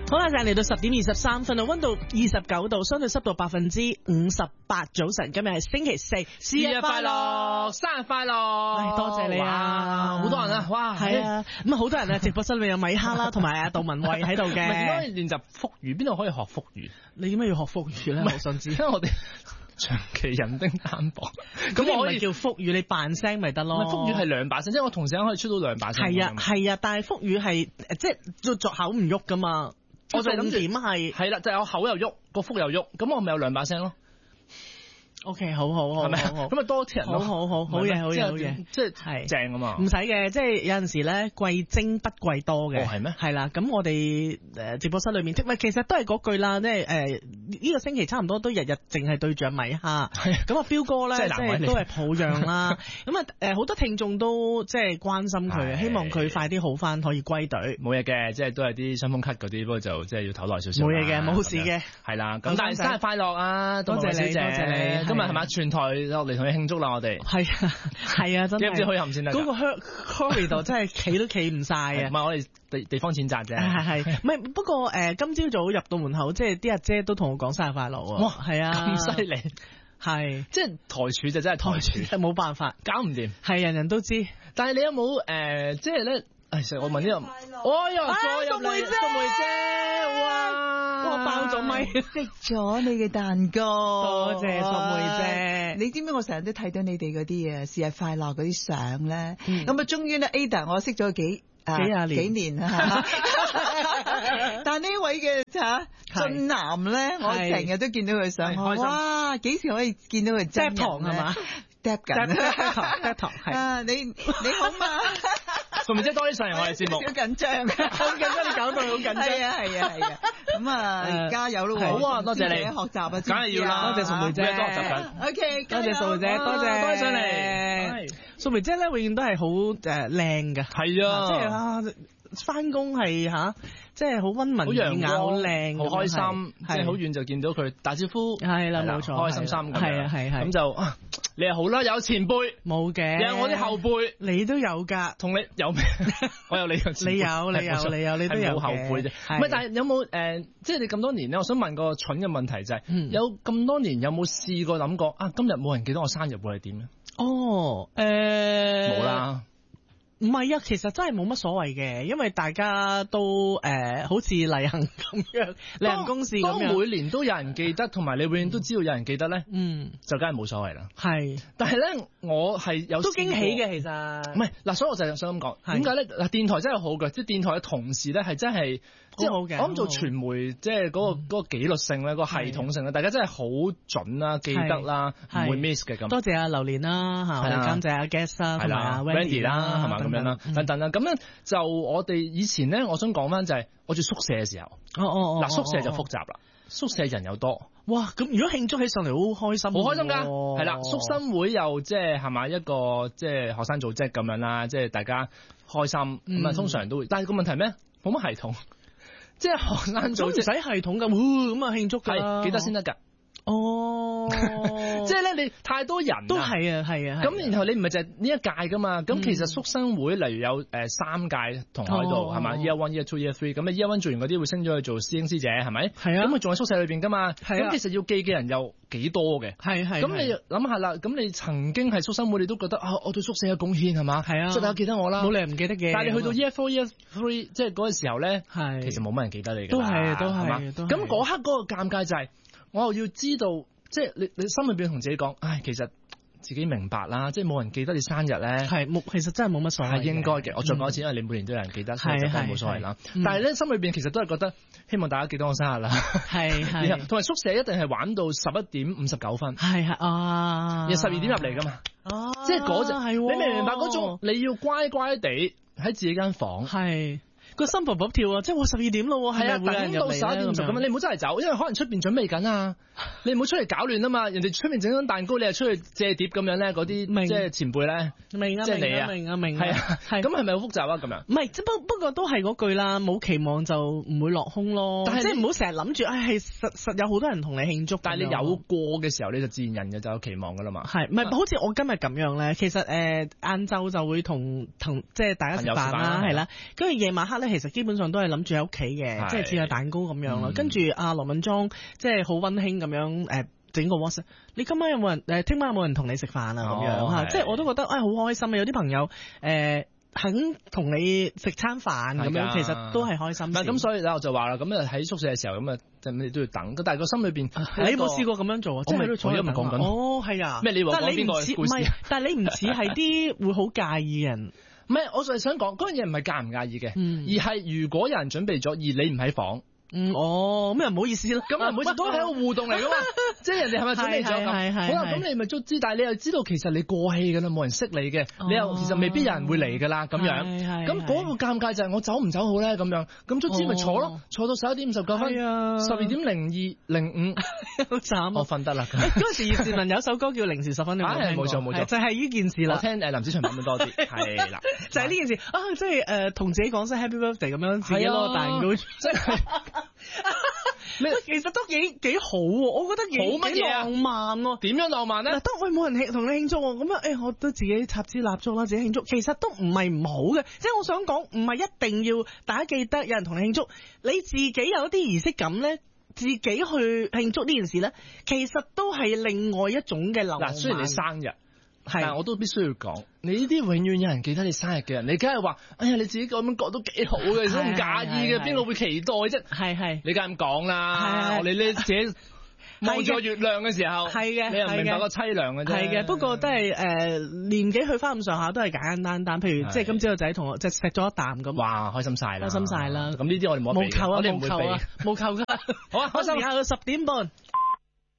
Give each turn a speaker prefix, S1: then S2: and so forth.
S1: 好啦，就嚟到10點23分啦，溫度29度，相對濕度58%。早晨，今日係星期四，
S2: 生日快樂，生日快樂！
S1: 多謝你啊！
S2: 好多人啊，哇，
S1: 係啊，咁啊好多人啊，直播室裏面有米哈啦，同埋阿杜文慧喺度嘅。
S2: 點解練習腹語？邊度可以學腹語？
S1: 你點解要學腹語咧？我想知，
S2: 因為我哋長期人丁單薄，
S1: 咁我可以叫腹語，你扮聲咪得咯。
S2: 腹語係兩把聲，即係我同時可以出到兩把聲。
S1: 係啊，但係腹語係即係作口唔喐噶嘛。我就諗點係
S2: 啦，就係我口又喐，個腹又喐，咁我咪有兩把聲咯。
S1: OK， 好，係咪好？
S2: 咁啊多啲人咯，
S1: 好嘢，
S2: 即係正啊嘛。
S1: 唔使嘅，即係有陣時咧貴精不貴多嘅。
S2: 係咩？
S1: 係啦，咁我哋直播室裏面，其實都係嗰句啦，即係呢個星期差唔多都日日淨係對住米哈。咁啊，彪哥咧即係都係抱恙啦。咁啊好多聽眾都即係關心佢，希望佢快啲好翻，可以歸隊。
S2: 冇嘢嘅，即係都係啲傷風咳嗰啲，不過就即係要唞耐少少。
S1: 冇嘢嘅，冇事嘅。
S2: 係啦，咁但係生日快樂啊！多謝你，多謝你。今日係咪全台落嚟同你慶祝啦？我哋係啊，真係。知唔知墟冚先得？嗰個
S1: corridor 真係企都企唔晒啊！
S2: 唔係我哋地方淺窄啫。
S1: 係唔係？不過今朝早入到門口，即係啲阿姐都同我講生日快樂喎。哇，係啊，
S2: 咁犀利！
S1: 係，
S2: 即係台柱就真係台柱，
S1: 冇辦法，
S2: 搞唔掂。
S1: 係人人都知。但係
S2: 你有冇即係咧？成日我問呢個，哎呀，再入嚟，淑梅姐，哇，
S1: 爆咗咪，
S3: 食咗你嘅蛋糕，
S1: 多謝淑梅姐。
S3: 你知唔知我成日都睇到你哋嗰啲生日快樂嗰啲相咧？咁啊，終於咧 Ada 我識咗幾年啊，但呢位嘅俊男咧，我成日都見到佢相，哇，幾時可以見到佢真人
S1: 係嘛？
S3: 嗒緊
S1: 堂係
S3: 啊！你好嘛？
S2: 淑梅姐多啲上嚟我哋節目，
S3: 好緊張，
S1: 好緊張，你搞到好緊張。
S3: 係啊！咁啊，加油咯！
S2: 好啊，多謝你
S3: 學習啊，
S2: 梗係要啦，
S1: 多謝淑梅姐。
S2: 多謝
S3: OK，
S1: 多謝淑梅姐，多謝
S2: 上嚟。
S1: 淑梅姐咧，永遠都係好靚㗎。
S2: 係啊，
S1: 即係翻工係即係好溫文爾雅，好靚，
S2: 好開心，即係好遠就見到佢打招呼，
S1: 係啦，冇錯，
S2: 開心心咁樣，
S1: 係
S2: 咁就你又好啦，有前輩，
S1: 冇嘅，
S2: 有我啲後輩，
S1: 你都有㗎，
S2: 同你有咩？我有你個前輩，
S1: 你都有
S2: 冇後輩啫，唔係，但係有冇即係你咁多年咧？我想問個蠢嘅問題就係，有咁多年有冇試過諗過啊？今日冇人記得我生日會係點咧？冇啦。
S1: 唔係啊，其實真係冇乜所謂嘅，因為大家都好似例行咁樣，例行公事咁樣。
S2: 當每年都有人記得，同埋你永遠都知道有人記得咧，就梗係冇所謂啦。
S1: 係，
S2: 但係咧，我係有
S1: 都驚喜嘅，其實。
S2: 唔係嗱，所以我就想咁講，點解咧？嗱，電台真係好嘅，即係電台嘅同事咧係真係
S1: 好好嘅。
S2: 我諗做傳媒，即係嗰個紀律性咧，個系統性咧，大家真係好準啦，記得啦，唔會 miss 嘅咁。
S1: 多謝阿榴蓮啦，嚇，監製阿 Guest 啦，同埋阿 Wendy 啦，
S2: 係嘛？咁樣啦，等啦，咁樣就我哋以前咧，我想講翻就係我住宿舍嘅時候，嗱宿舍就複雜啦，宿舍人又多，
S1: 哇！咁如果慶祝起上嚟好開心，
S2: 好開心㗎，係啦，宿生會又即係係咪一個即係學生組織咁樣啦，即係大家開心咁啊，通常都會，但係個問題咩？冇乜系統，即係學生組織唔使
S1: 系統㗎，咁啊慶祝㗎，
S2: 記得先得㗎。即係咧，你太多人
S1: 都係啊。
S2: 咁然後你唔係就係呢一屆噶嘛？咁其實宿生會例如有3屆同學喺度係嘛 ？Year 1、Year 2、Year 3，咁啊 Year 1做完嗰啲會升咗去做師兄師姐係咪？係啊。咁佢仲喺宿舍裏邊噶嘛？係啊。咁其實要記嘅人又幾多嘅？係。咁你諗下啦，咁你曾經係宿生會，你都覺得我對宿舍有貢獻係嘛？係啊。所以大家記得我啦。
S1: 冇理由唔記得嘅。
S2: 但係你去到 Year 4、Year 3，即係嗰個時候咧，其實冇乜人記得你㗎。都係。咁嗰刻嗰個尷尬就係，我又要知道。即係你心裏邊同自己講，其實自己明白啦，即係冇人記得你生日咧，
S1: 其實真係冇乜所謂，係
S2: 應該嘅。我再講一次，因為你每年都有人記得，所以就真係冇所謂啦。但係咧，心裏邊其實都係覺得希望大家記得我生日啦。係，同埋宿舍一定係玩到11點59分，係啊，你12點入嚟噶嘛，即係嗰陣，你明唔明白嗰種？你要乖乖地喺自己間房。係。個心卜卜跳啊！即係我12點咯，係啊，等到11點咁樣，你唔好真係走，因為可能出邊準備緊啊，你唔好出嚟搞亂啊嘛！人哋出邊整緊蛋糕，你係出去借碟咁樣咧，嗰啲即係前輩咧，即係你啊，明係啊，咁係咪好複雜啊？咁樣唔係，
S1: 不過都係嗰句啦，冇期望就唔會落空咯。但係即係唔好成日諗住，係實有好多人同你慶祝，
S2: 但係你有過嘅時候，你就自然人嘅就有期望噶啦嘛。係，
S1: 唔係好似我今日咁樣咧？其實晏晝就會同即係大家食飯啦，係啦，跟住夜晚黑咧，其實基本上都係諗住喺屋企嘅，即係切下蛋糕咁樣咯。跟住阿羅敏莊即係好溫馨咁樣整個 WhatsApp， 你今晚有冇人？聽晚有冇人同你食飯啊？咁樣嚇，即係我都覺得好開心啊！有啲朋友肯同你食餐飯咁樣，其實都係開心。
S2: 咁所以咧我就話啦，咁喺宿舍嘅時候咁就你都要等。但係個心裏邊，
S1: 你有冇試過咁樣做啊？即係坐喺度講緊。哦，係啊。
S2: 咩？你話講邊個故事？
S1: 但係你唔似係啲會好介意嘅人。
S2: 唔係，我就係想講嗰樣嘢唔係介唔介意嘅，而係如果有人準備咗而你唔喺房。
S1: 咁又唔好意思啦。
S2: 咁啊，每次都係一個互動嚟噶嘛，即係人哋係咪準備咗咁？好啦，咁你咪都知，但係你又知道其實你過氣噶啦，冇人識你嘅，你又其實未必有人會嚟噶啦，咁樣。咁嗰個尷尬就係我走唔走好咧咁樣。咁卒之咪坐咯，坐到11點59分，12:02:05，
S1: 好慘。
S2: 我瞓得啦。
S1: 嗰時葉倩文有首歌叫《零時10分》，你
S2: 冇錯，
S1: 就係呢件事啦。
S2: 我聽林子祥版本多啲，係啦，
S1: 就係呢件事啊，即係同自己講聲 Happy Birthday 咁樣，自己攞個蛋糕，即係。其實都幾好喎，我覺得幾浪漫喎。
S2: 點樣浪漫咧？
S1: 嗱，當冇人同你慶祝喎，咁啊，我都自己插支蠟燭啦，自己慶祝，其實都唔係唔好嘅。即係我想講，唔係一定要大家記得有人同你慶祝，你自己有一啲儀式感咧，自己去慶祝呢件事咧，其實都係另外一種嘅浪漫。嗱，
S2: 雖然你生日。但我都必須要講，你呢啲永遠有人記得你生日嘅人，你梗係話，哎呀，你自己咁樣講都幾好嘅，都唔介意嘅，邊個會期待啫？
S1: 係，
S2: 你梗係咁講啦，我哋呢自己望住月亮嘅時候，係嘅，你又明白個凄涼嘅啫。係嘅，
S1: 不過都係年紀去翻咁上下，都係簡簡單單。譬如即係今朝個仔同我即係食咗一啖咁，
S2: 哇，開心晒啦！
S1: 咁呢啲我哋冇
S2: 求啊，
S1: 冇求噶。好啊，開心下到10點半。